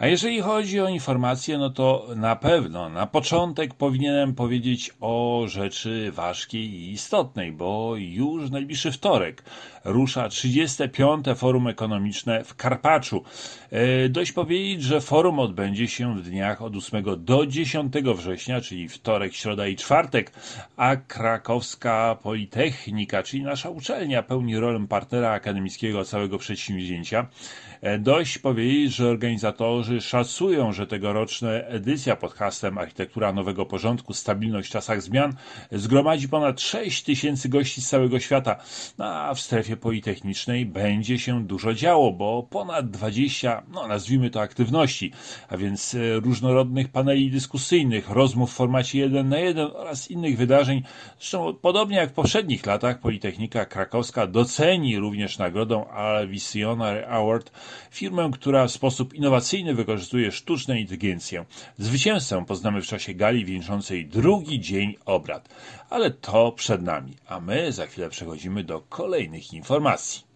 A jeżeli chodzi o informacje, no to na pewno na początek powinienem powiedzieć o rzeczy ważkiej i istotnej, bo już w najbliższy wtorek rusza 35. Forum Ekonomiczne w Karpaczu. Dość powiedzieć, że forum odbędzie się w dniach od 8 do 10 września, czyli wtorek, środa i czwartek, a Krakowska Politechnika, czyli nasza uczelnia, pełni rolę partnera akademickiego całego przedsięwzięcia. Dość powiedzieć, że organizatorzy szacują, że tegoroczna edycja pod hasłem Architektura Nowego Porządku, Stabilność w czasach zmian zgromadzi ponad 6 tysięcy gości z całego świata. A w strefie politechnicznej będzie się dużo działo, bo ponad 20, nazwijmy to aktywności, a więc różnorodnych paneli dyskusyjnych, rozmów w formacie 1 na 1 oraz innych wydarzeń. Zresztą podobnie jak w poprzednich latach Politechnika Krakowska doceni również nagrodą Visionary Award firmę, która w sposób innowacyjny wykorzystuje sztuczną inteligencję. Zwycięzcę poznamy w czasie gali wieńczącej drugi dzień obrad. Ale to przed nami, a my za chwilę przechodzimy do kolejnych informacji.